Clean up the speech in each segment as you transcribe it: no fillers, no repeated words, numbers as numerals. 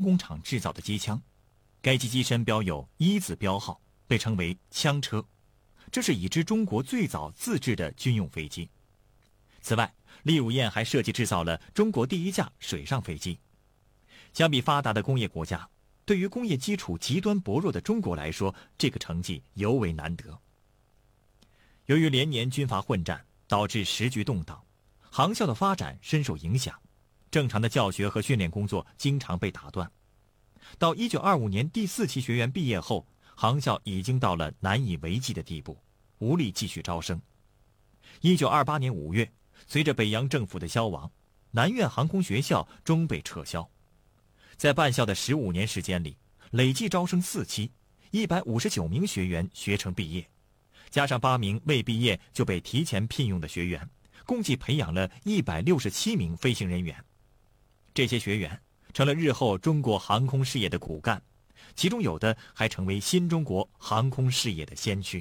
工厂制造的机枪，该机机身标有1字标号，被称为枪车。这是已知中国最早自制的军用飞机。此外，利汝燕还设计制造了中国第一架水上飞机。相比发达的工业国家，对于工业基础极端薄弱的中国来说，这个成绩尤为难得。由于连年军阀混战，导致时局动荡，航校的发展深受影响，正常的教学和训练工作经常被打断。到1925年第4期学员毕业后，航校已经到了难以为继的地步，无力继续招生。1928年5月，随着北洋政府的消亡，南苑航空学校终被撤销。在办校的15年时间里，累计招生4期，159名学员学成毕业，加上8名未毕业就被提前聘用的学员，共计培养了167名飞行人员。这些学员成了日后中国航空事业的骨干，其中有的还成为新中国航空事业的先驱。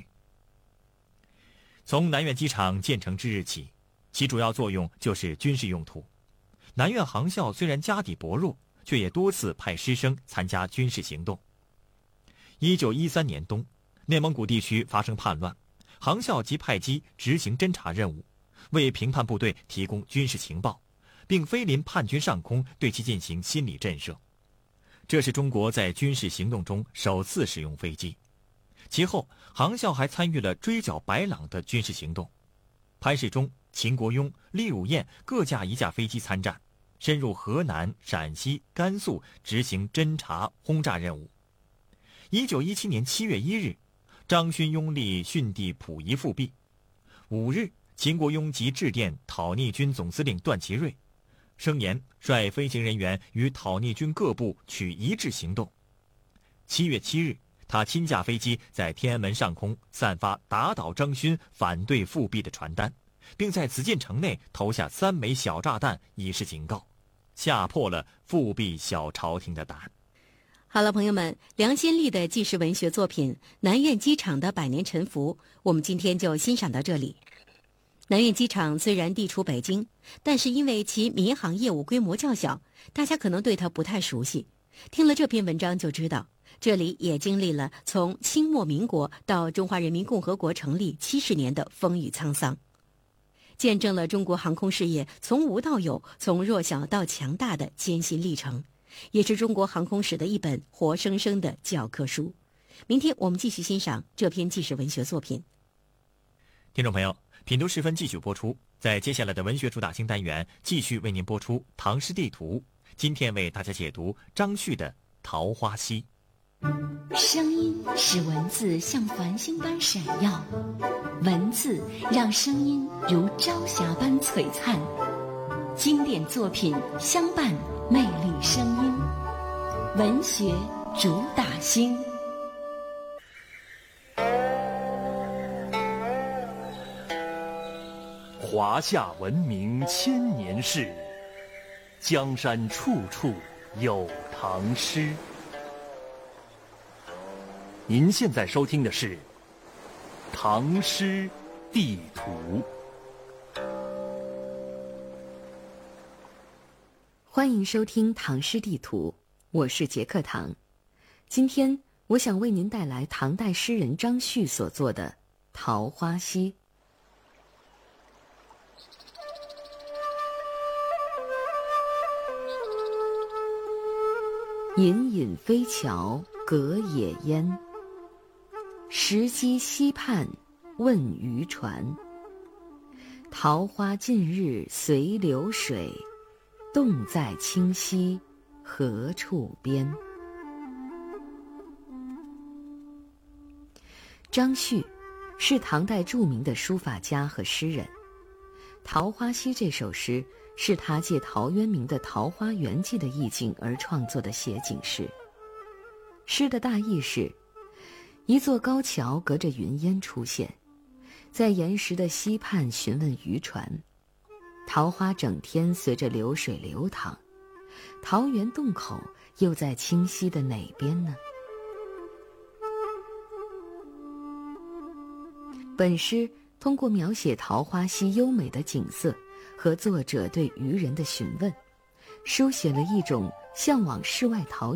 从南苑机场建成之日起，其主要作用就是军事用途。南苑航校虽然家底薄弱，却也多次派师生参加军事行动。1913年冬，内蒙古地区发生叛乱，航校即派机执行侦察任务，为平叛部队提供军事情报，并飞临叛军上空对其进行心理震慑。这是中国在军事行动中首次使用飞机。其后，航校还参与了追剿白朗的军事行动，潘世忠、秦国庸、利汝燕各驾1架飞机参战，深入河南、陕西、甘肃执行侦察轰炸任务。1917年7月1日，张勋拥立训帝溥仪复辟。5日，秦国庸即致电讨逆军总司令段祺瑞，声言率飞行人员与讨逆军各部取一致行动。7月7日，他亲驾飞机在天安门上空散发打倒张勋、反对复辟的传单，并在紫禁城内投下3枚小炸弹以示警告，吓破了复辟小朝廷的胆。 好了，朋友们，梁先立的纪实文学作品《南苑机场的百年沉浮》，我们今天就欣赏到这里。南苑机场虽然地处北京，但是因为其民航业务规模较小，大家可能对它不太熟悉。听了这篇文章就知道，这里也经历了从清末民国到中华人民共和国成立70年的风雨沧桑，见证了中国航空事业从无到有、从弱小到强大的艰辛历程，也是中国航空史的一本活生生的教科书。明天我们继续欣赏这篇纪实文学作品。 听众朋友，品读时分继续播出，在接下来的文学主打新单元继续为您播出唐诗地图。今天为大家解读张旭的《桃花溪》。 声音使文字像繁星般闪耀，文字让声音如朝霞般璀璨。经典作品相伴，魅力声音，文学主打星。 华夏文明千年事，江山处处有唐诗。您现在收听的是《唐诗地图》。 欢迎收听《唐诗地图》，我是杰克唐。今天我想为您带来唐代诗人张旭所作的《桃花溪》。隐隐飞桥隔野烟，石矶溪畔问渔船。桃花尽日随流水，洞在清溪何处边。张旭是唐代著名的书法家和诗人，《桃花溪》这首诗是他借陶渊明的《桃花源记》的意境而创作的写景诗。诗的大意是：一座高桥隔着云烟出现，在岩石的溪畔询问渔船。桃花整天随着流水流淌，桃源洞口又在清溪的哪边呢？本诗通过描写桃花溪优美的景色和作者对渔人的询问，书写了一种向往世外桃